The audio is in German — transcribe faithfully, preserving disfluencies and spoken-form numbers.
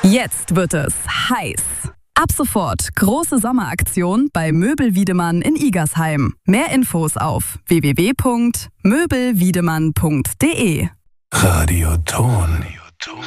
Jetzt wird es heiß. Ab sofort große Sommeraktion bei Möbel Wiedemann in Igersheim. Mehr Infos auf w w w punkt möbel wiedemann punkt de. Radioton.